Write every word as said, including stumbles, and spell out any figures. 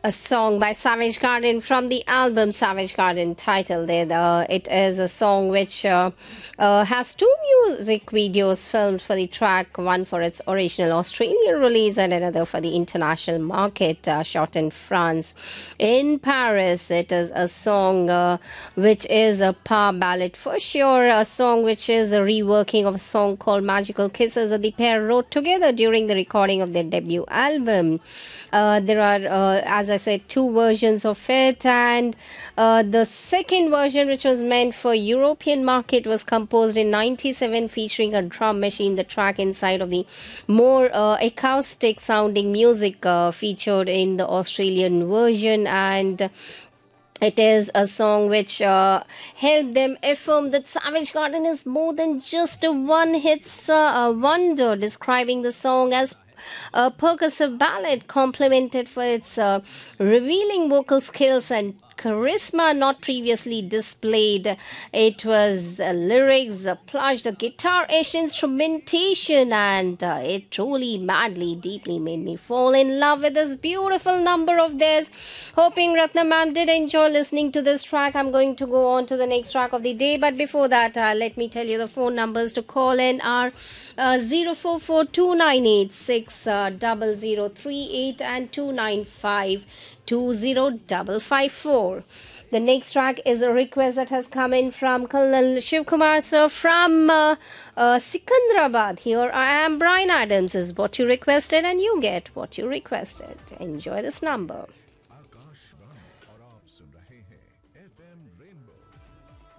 A song by Savage Garden from the album Savage Garden titled it. Uh, it is a song which uh, uh, has two music videos filmed for the track, one for its original Australian release and another for the international market, uh, shot in France. In Paris, it is a song uh, which is a power ballad for sure, a song which is a reworking of a song called Magical Kisses that the pair wrote together during the recording of their debut album. Uh, there are, uh, as I said, two versions of it, and uh, the second version, which was meant for European market, was composed in ninety-seven, featuring a drum machine. The track inside of the more uh, acoustic sounding music uh, featured in the Australian version, and it is a song which uh, helped them affirm that Savage Garden is more than just a one-hit uh, wonder, describing the song as a percussive ballad complemented for its uh, revealing vocal skills and charisma not previously displayed. It was the lyrics, the plush, the guitar-ish instrumentation, and uh, it truly, madly, deeply made me fall in love with this beautiful number of theirs. Hoping Ratnaman did enjoy listening to this track. I'm going to go on to the next track of the day, but before that, uh, let me tell you the phone numbers to call in are uh, zero four four two nine eight six zero zero three eight and two nine five two zero five five four. The next track is a request that has come in from Colonel Shiv Kumar sir from uh, uh, Sikandrabad. Here I am. Brian Adams is what you requested, and you get what you requested. Enjoy this number.